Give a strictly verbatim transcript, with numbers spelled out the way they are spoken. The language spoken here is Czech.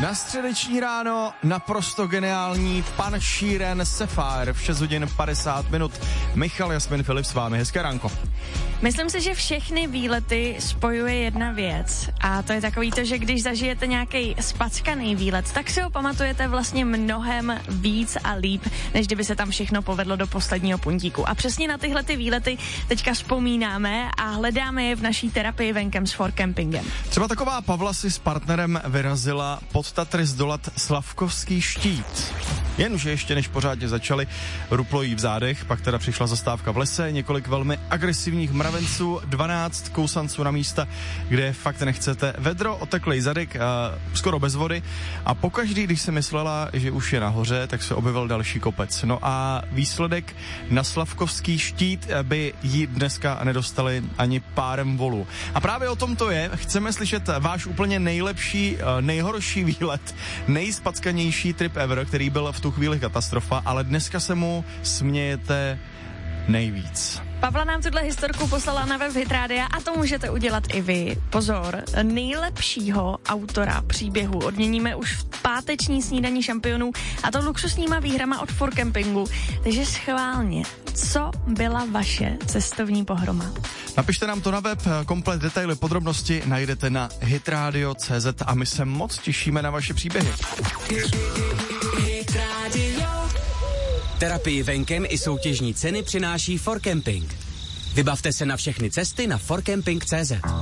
Na středeční ráno naprosto geniální pan Sheeran Sapphire v šest hodin padesát minut. Michal Jasmin Filip s vámi, hezké ránko. Myslím si, že všechny výlety spojuje jedna věc a to je takový to, že když zažijete nějaký spackaný výlet, tak si ho pamatujete vlastně mnohem víc a líp, než kdyby se tam všechno povedlo do posledního puntíku. A přesně na tyhle ty výlety teďka vzpomínáme a hledáme je v naší terapii venkem s For Campingem. Třeba taková Pavla si s partnerem vyrazila pod Tatry zdolat Slavkovský štít. Jenže ještě než pořádně začali, ruplo jí v zádech, pak teda přišla zastávka v lese, několik velmi agresivních mravenců, dvanáct kousanců na místa, kde fakt nechcete, vedro, oteklej zadek, a skoro bez vody a pokaždý, když si myslela, že už je nahoře, tak se objevil další kopec. No a výsledek na Slavkovský štít by jí dneska nedostali ani párem volů. A právě o tom to je, chceme slyšet váš úplně nejlepší, nejhorší výlet, nejspackanější trip ever, který byl v tu chvíli katastrofa, ale dneska se mu smějete nejvíc. Pavla nám tuhle historku poslala na web Hit Rádia a to můžete udělat i vy. Pozor, nejlepšího autora příběhu odměníme už v páteční snídaní šampionů a to luxusníma výhrama od For Campingu. Takže schválně, co byla vaše cestovní pohroma? Napište nám to na web, komplet detaily, podrobnosti najdete na hitradio tečka cé zet a my se moc těšíme na vaše příběhy. Terapii venkem i soutěžní ceny přináší For Camping. Vybavte se na všechny cesty na for camping tečka cé zet.